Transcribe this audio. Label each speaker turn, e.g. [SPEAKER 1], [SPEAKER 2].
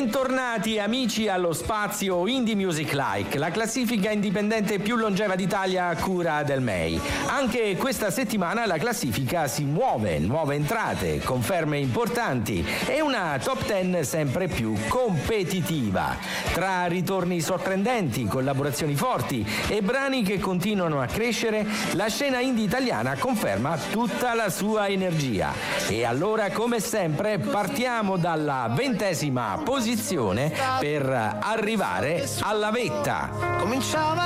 [SPEAKER 1] Bentornati amici allo spazio Indie Music Like, la classifica indipendente più longeva d'Italia a cura del MEI. Anche questa settimana la classifica si muove, nuove entrate, conferme importanti e una top 10 sempre più competitiva. Tra ritorni sorprendenti, collaborazioni forti e brani che continuano a crescere, la scena indie italiana conferma tutta la sua energia. E allora, come sempre, partiamo dalla 20ª posizione per arrivare alla vetta.
[SPEAKER 2] Cominciava